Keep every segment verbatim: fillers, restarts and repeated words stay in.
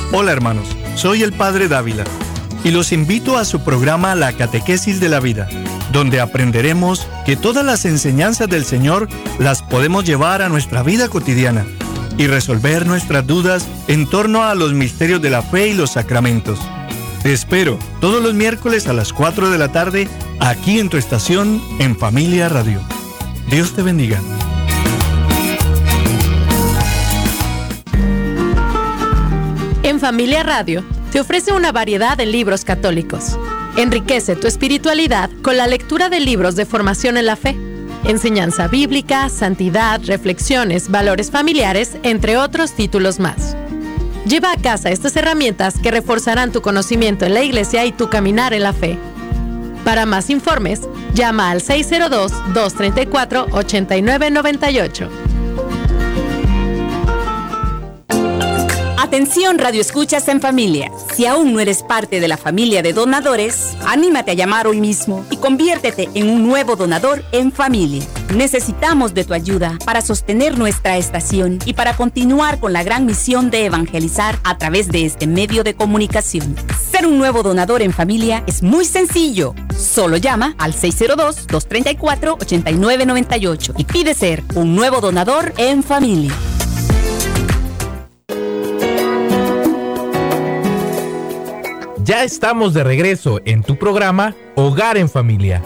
Hola hermanos, soy el Padre Dávila y los invito a su programa La Catequesis de la Vida, donde aprenderemos que todas las enseñanzas del Señor las podemos llevar a nuestra vida cotidiana y resolver nuestras dudas en torno a los misterios de la fe y los sacramentos. Te espero todos los miércoles a las cuatro de la tarde aquí en tu estación en Familia Radio. Dios te bendiga. En Familia Radio te ofrece una variedad de libros católicos. Enriquece tu espiritualidad con la lectura de libros de formación en la fe, enseñanza bíblica, santidad, reflexiones, valores familiares, entre otros títulos más. Lleva a casa estas herramientas que reforzarán tu conocimiento en la Iglesia y tu caminar en la fe. Para más informes, llama al seis cero dos, dos tres cuatro, ocho nueve nueve ocho. Atención Radio Escuchas en Familia. Si aún no eres parte de la familia de donadores, anímate a llamar hoy mismo y conviértete en un nuevo donador en familia. Necesitamos de tu ayuda para sostener nuestra estación y para continuar con la gran misión de evangelizar a través de este medio de comunicación. Ser un nuevo donador en familia es muy sencillo. Solo llama al seis cero dos, dos tres cuatro, ocho nueve nueve ocho y pide ser un nuevo donador en familia. Ya estamos de regreso en tu programa Hogar en Familia.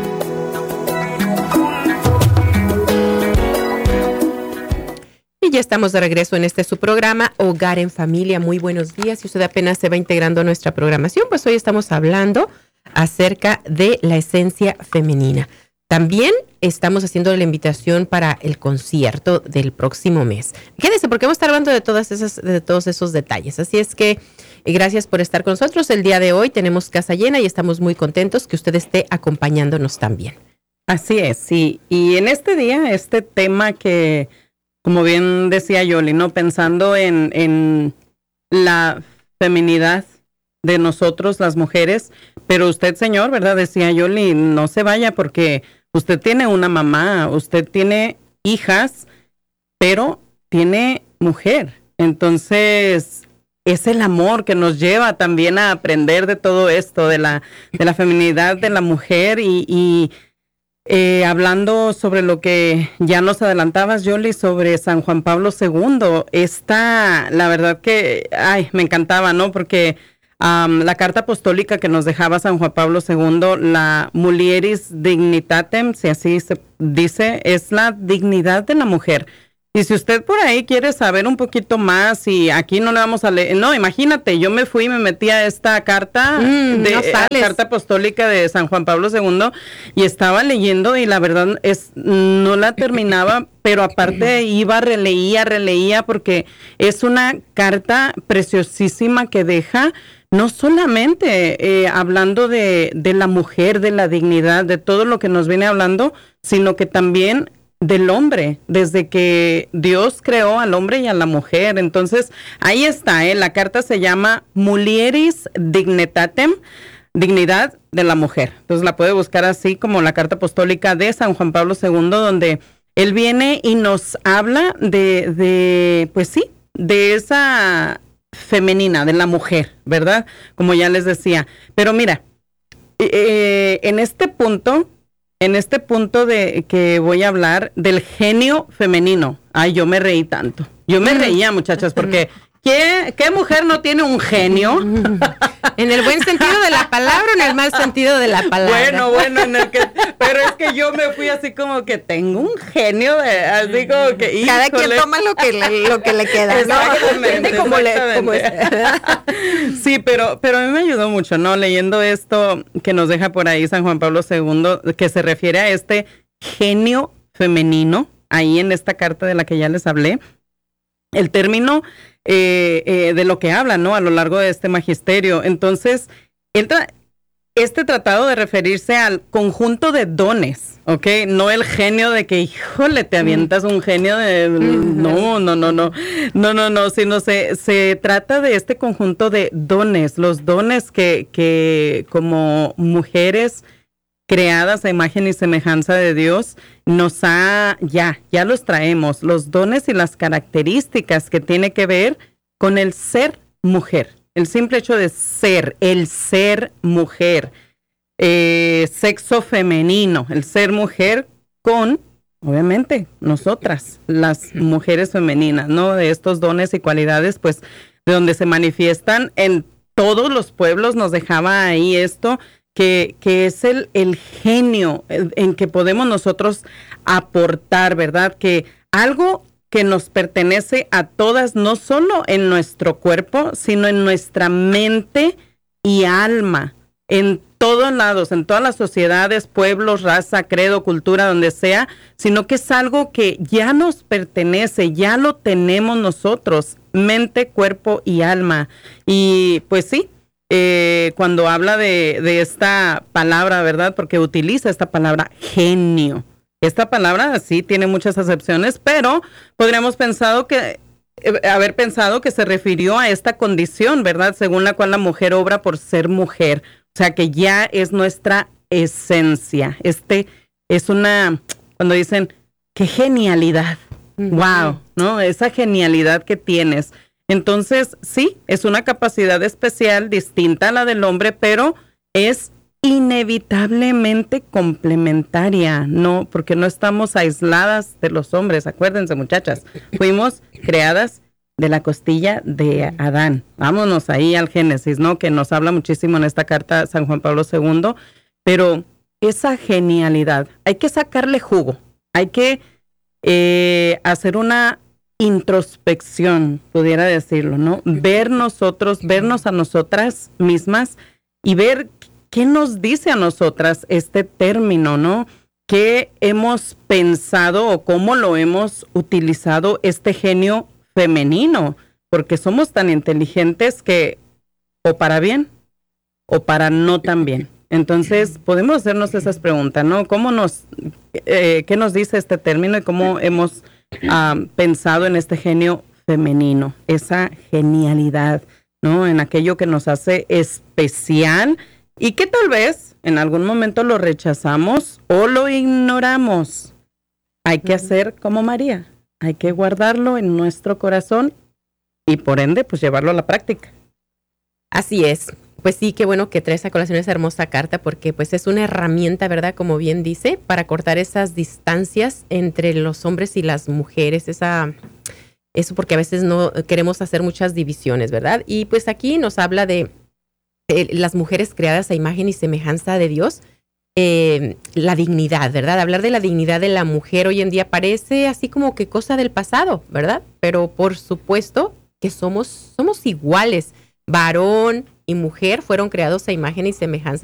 Y ya estamos de regreso en este su programa Hogar en Familia. Muy buenos días. Si usted apenas se va integrando a nuestra programación, pues hoy estamos hablando acerca de la esencia femenina. También estamos haciendo la invitación para el concierto del próximo mes. Quédese porque vamos a estar hablando de todas esas, de todos esos detalles. Así es que eh, gracias por estar con nosotros. El día de hoy tenemos casa llena y estamos muy contentos que usted esté acompañándonos también. Así es, sí. Y en este día, este tema que, como bien decía Yoli, ¿no? Pensando en, en la feminidad de nosotros, las mujeres, pero usted, señor, ¿verdad? Decía Yoli, no se vaya porque usted tiene una mamá, usted tiene hijas, pero tiene mujer. Entonces, es el amor que nos lleva también a aprender de todo esto, de la, de la feminidad de la mujer y, y eh, hablando sobre lo que ya nos adelantabas, Yoli, sobre San Juan Pablo segundo. Esta, la verdad que, ay, me encantaba, ¿no? Porque Um, la carta apostólica que nos dejaba San Juan Pablo segundo, la Mulieris Dignitatem, si así se dice, es la dignidad de la mujer. Y si usted por ahí quiere saber un poquito más, y aquí no le vamos a leer, no, imagínate, yo me fui y me metí a esta carta, mm, de no la carta apostólica de San Juan Pablo segundo, y estaba leyendo y la verdad es, no la terminaba, pero aparte iba, releía, releía, porque es una carta preciosísima que deja no solamente eh, hablando de, de la mujer, de la dignidad, de todo lo que nos viene hablando, sino que también del hombre, desde que Dios creó al hombre y a la mujer. Entonces, ahí está, ¿eh? La carta se llama Mulieris Dignitatem, dignidad de la mujer. Entonces, la puede buscar así como la carta apostólica de San Juan Pablo segundo, donde él viene y nos habla de, de pues sí, de esa femenina, de la mujer, ¿verdad? Como ya les decía. Pero mira, eh, en este punto, en este punto de que voy a hablar del genio femenino. Ay, yo me reí tanto. Yo me reía, muchachas, porque ¿qué, qué mujer no tiene un genio? ¿En el buen sentido de la palabra o en el mal sentido de la palabra? Bueno, bueno, en el que, pero es que yo me fui así como que tengo un genio, de, así como que... Cada híjole. quien toma lo que le, lo que le queda, ¿no? Exactamente, Como le, como sí, pero, pero a mí me ayudó mucho, ¿no? Leyendo esto que nos deja por ahí San Juan Pablo segundo, que se refiere a este genio femenino, ahí en esta carta de la que ya les hablé. El término eh, eh, de lo que habla, ¿no? A lo largo de este magisterio. Entonces, él tra- este tratado de referirse al conjunto de dones, ¿ok? No el genio de que, híjole, te avientas un genio de... No, no, no, no. No, no, no, sino se, se trata de este conjunto de dones, los dones que, que como mujeres creadas a imagen y semejanza de Dios, nos ha, ya, ya los traemos, los dones y las características que tiene que ver con el ser mujer. El simple hecho de ser, el ser mujer, eh, sexo femenino, el ser mujer con, obviamente, nosotras, las mujeres femeninas, ¿no? De estos dones y cualidades, pues, de donde se manifiestan en todos los pueblos, nos dejaba ahí esto, que, que es el, el genio en, en que podemos nosotros aportar, ¿verdad? Que algo que nos pertenece a todas, no solo en nuestro cuerpo, sino en nuestra mente y alma, en todos lados, en todas las sociedades, pueblos, raza, credo, cultura, donde sea, sino que es algo que ya nos pertenece, ya lo tenemos nosotros, mente, cuerpo y alma. Y pues sí, eh, cuando habla de, de esta palabra, ¿verdad? Porque utiliza esta palabra genio. Esta palabra sí tiene muchas acepciones, pero podríamos pensado que, eh, haber pensado que se refirió a esta condición, ¿verdad? Según la cual la mujer obra por ser mujer. O sea, que ya es nuestra esencia. Este es una, cuando dicen, qué genialidad. Uh-huh. Wow, ¿no? Esa genialidad que tienes. Entonces, sí, es una capacidad especial, distinta a la del hombre, pero es inevitablemente complementaria, no, porque no estamos aisladas de los hombres. Acuérdense, muchachas, fuimos creadas de la costilla de Adán. Vámonos ahí al Génesis, ¿no? Que nos habla muchísimo en esta carta San Juan Pablo segundo, pero esa genialidad, hay que sacarle jugo, hay que eh, hacer una introspección, pudiera decirlo, ¿no? Ver nosotros, vernos a nosotras mismas y ver qué nos dice a nosotras este término, ¿no? ¿Qué hemos pensado o cómo lo hemos utilizado este genio femenino? Porque somos tan inteligentes que o para bien o para no tan bien. Entonces, podemos hacernos esas preguntas, ¿no? ¿Cómo nos, eh, qué nos dice este término y cómo hemos uh, pensado en este genio femenino? Esa genialidad, ¿no? En aquello que nos hace especial y que tal vez en algún momento lo rechazamos o lo ignoramos. Hay que hacer como María. Hay que guardarlo en nuestro corazón y por ende, pues llevarlo a la práctica. Así es. Pues sí, qué bueno que traes a colación esa hermosa carta porque pues es una herramienta, ¿verdad? Como bien dice, para cortar esas distancias entre los hombres y las mujeres, esa, eso porque a veces no queremos hacer muchas divisiones, ¿verdad? Y pues aquí nos habla de eh, las mujeres creadas a imagen y semejanza de Dios, eh, la dignidad, ¿verdad? Hablar de la dignidad de la mujer hoy en día parece así como que cosa del pasado, ¿verdad? Pero por supuesto que somos, somos iguales, varón y mujer fueron creados a imagen y semejanza